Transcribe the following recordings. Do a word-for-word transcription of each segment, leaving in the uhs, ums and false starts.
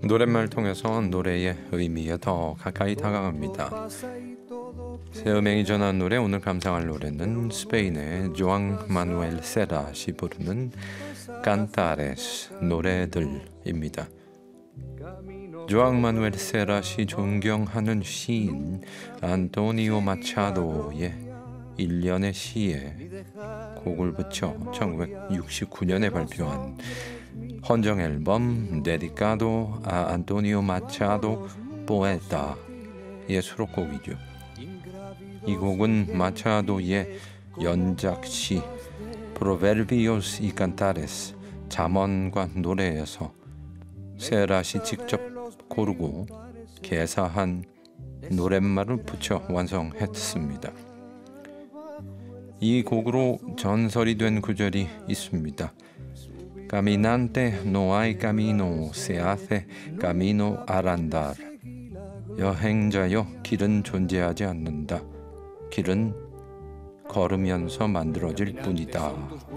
노랫말 통해서 노래의 의미에 더 가까이 다가갑니다. 새음행이 전한 노래, 오늘 감상할 노래는 스페인의 조앙 마누엘 세라시 부르는 깐타레스, 노래들입니다. 조앙 마누엘 세라시 존경하는 시인 안토니오 마차도의 일련의 시에 곡을 붙여 천구백육십구 년에 발표한 헌정 앨범 데디카도 아 안토니오 마차도 포에타의 수록곡이죠. 이 곡은 마차도의 연작시 프로베르비오스 이 칸타레스, 잠언과 노래에서 세라시 직접 고르고 개사한 노랫말을 붙여 완성했습니다. 이 곡으로 전설이 된 구절이 있습니다. Caminante no hay camino, se hace camino al andar. 여행자여, 길은 존재하지 않는다. 길은 걸으면서 만들어질 뿐이다.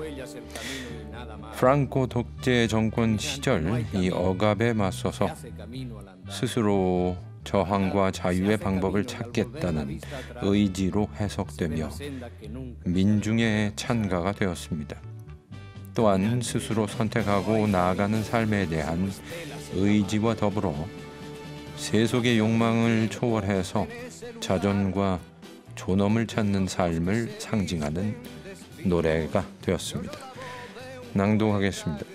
프랑코 독재 정권 시절 이 억압에 맞서서 스스로 저항과 자유의 방법을 찾겠다는 의지로 해석되며 민중의 찬가가 되었습니다. 또한 스스로 선택하고 나아가는 삶에 대한 의지와 더불어 세속의 욕망을 초월해서 자존과 존엄을 찾는 삶을 상징하는 노래가 되었습니다. 낭독하겠습니다.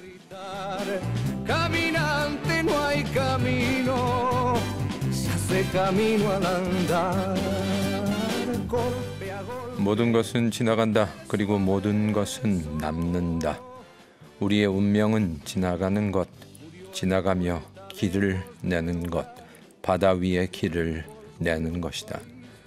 모든 것은 지나간다. 그리고 모든 것은 남는다. 우리의 운명은 지나가는 것, 지나가며 길을 내는 것, 바다 위에 길을 내는 것이다.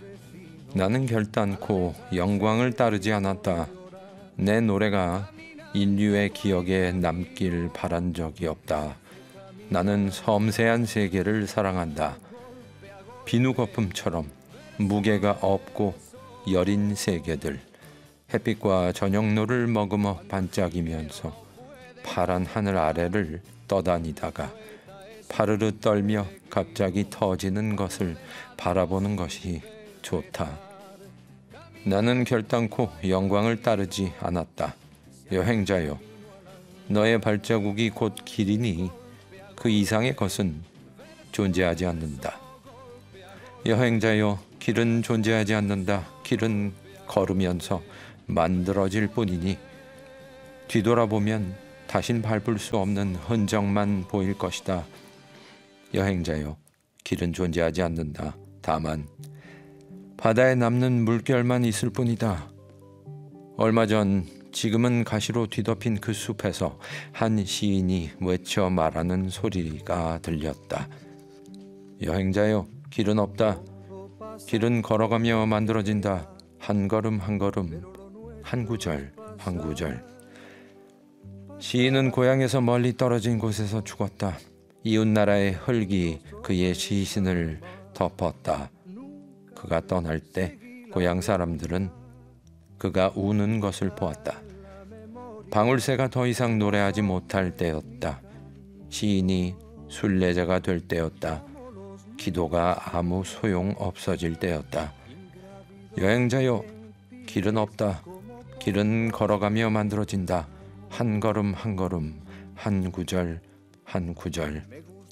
나는 결단코 영광을 따르지 않았다. 내 노래가 인류의 기억에 남길 바란 적이 없다. 나는 섬세한 세계를 사랑한다. 비누 거품처럼 무게가 없고 여린 세계들, 햇빛과 저녁노를 머금어 반짝이면서 파란 하늘 아래를 떠다니다가 파르르 떨며 갑자기 터지는 것을 바라보는 것이 좋다. 나는 결단코 영광을 따르지 않았다. 여행자여, 너의 발자국이 곧 길이니 그 이상의 것은 존재하지 않는다. 여행자여, 길은 존재하지 않는다. 길은 걸으면서 만들어질 뿐이니 뒤돌아보면 다신 밟을 수 없는 흔적만 보일 것이다. 여행자여, 길은 존재하지 않는다. 다만 바다에 남는 물결만 있을 뿐이다. 얼마 전 지금은 가시로 뒤덮인 그 숲에서 한 시인이 외쳐 말하는 소리가 들렸다. 여행자여, 길은 없다. 길은 걸어가며 만들어진다. 한 걸음 한 걸음, 한 구절 한 구절. 시인은 고향에서 멀리 떨어진 곳에서 죽었다. 이웃나라의 흙이 그의 시신을 덮었다. 그가 떠날 때 고향 사람들은 그가 우는 것을 보았다. 방울새가 더 이상 노래하지 못할 때였다. 시인이 순례자가 될 때였다. 기도가 아무 소용 없어질 때였다. 여행자여, 길은 없다. 길은 걸어가며 만들어진다. 한 걸음 한 걸음, 한 구절 한 구절.